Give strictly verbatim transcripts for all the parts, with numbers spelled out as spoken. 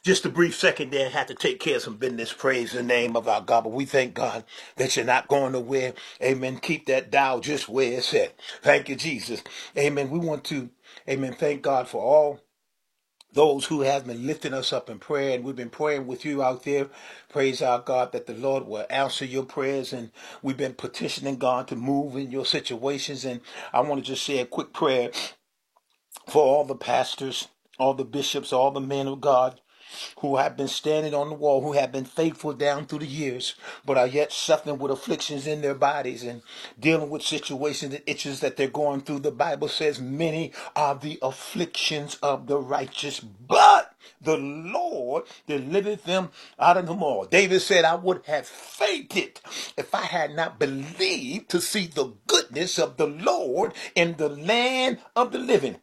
Just a brief second there, had to take care of some business. Praise the name of our God. But we thank God that you're not going nowhere. Amen. Keep that dial just where it's at. Thank you, Jesus. Amen. We want to, amen, thank God for all those who have been lifting us up in prayer, and we've been praying with you out there. Praise our God that the Lord will answer your prayers, and we've been petitioning God to move in your situations. And I want to just say a quick prayer for all the pastors, all the bishops, all the men of God who have been standing on the wall, who have been faithful down through the years, but are yet suffering with afflictions in their bodies and dealing with situations and issues that they're going through. The Bible says many are the afflictions of the righteous, but the Lord delivered them out of them all. David said, I would have fainted if I had not believed to see the goodness of the Lord in the land of the living.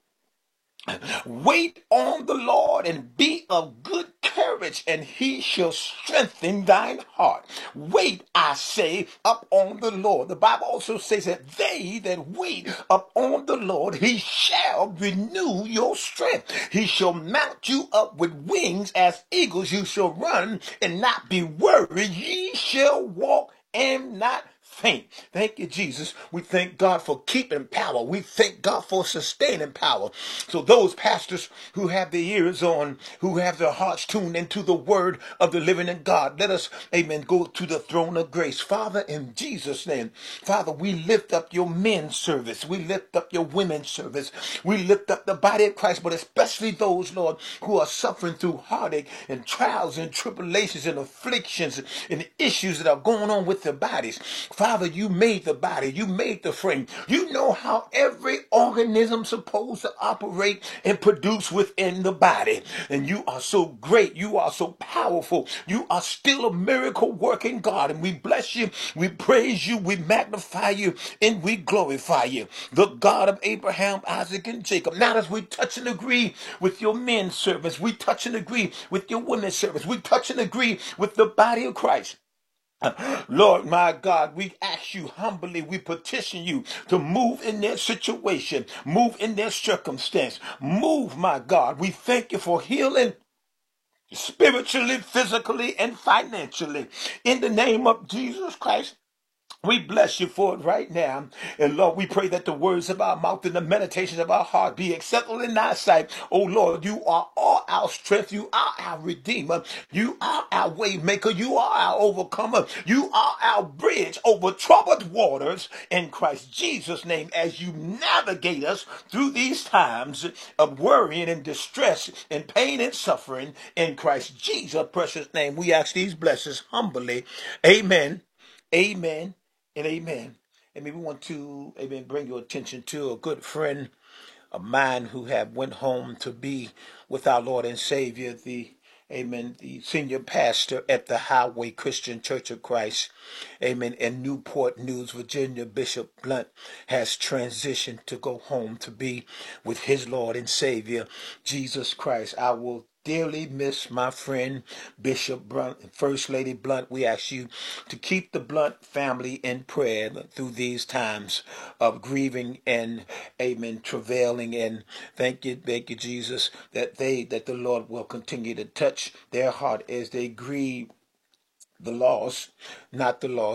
Wait on the Lord and be of good courage, and he shall strengthen thine heart. Wait, I say, up on the Lord. The Bible also says that they that wait up on the Lord, he shall renew your strength. He shall mount you up with wings as eagles. You shall run and not be worried. Ye shall walk and not faint. Thank you, Jesus. We thank God for keeping power. We thank God for sustaining power. So those pastors who have their ears on, who have their hearts tuned into the word of the living God, let us, amen, go to the throne of grace. Father, in Jesus' name, Father, we lift up your men's service. We lift up your women's service. We lift up the body of Christ, but especially those, Lord, who are suffering through heartache and trials and tribulations and afflictions and issues that are going on with their bodies. Father, you made the body. You made the frame. You know how every organism is supposed to operate and produce within the body. And you are so great. You are so powerful. You are still a miracle working God. And we bless you. We praise you. We magnify you. And we glorify you. The God of Abraham, Isaac, and Jacob. Now as we touch and agree with your men's service, we touch and agree with your women's service. We touch and agree with the body of Christ. Lord, my God, we ask you humbly, we petition you to move in their situation, move in their circumstance, move, my God. We thank you for healing spiritually, physically, and financially. In the name of Jesus Christ, we bless you for it right now. And Lord, we pray that the words of our mouth and the meditations of our heart be acceptable in thy sight. Oh Lord, you are all our strength. You are our redeemer. You are our way maker. You are our overcomer. You are our bridge over troubled waters in Christ Jesus' name as you navigate us through these times of worrying and distress and pain and suffering in Christ Jesus' precious name. We ask these blessings humbly. Amen. Amen. And amen. And we want to, amen, bring your attention to a good friend of mine who have went home to be with our Lord and Savior, the, amen, the senior pastor at the Highway Christian Church of Christ, amen, in Newport News, Virginia. Bishop Blunt has transitioned to go home to be with his Lord and Savior, Jesus Christ. I will dearly miss my friend Bishop Blunt, First Lady Blunt. We ask you to keep the Blunt family in prayer through these times of grieving and, amen, travailing. And thank you, thank you, Jesus, that they, that the Lord will continue to touch their heart as they grieve the loss, not the loss.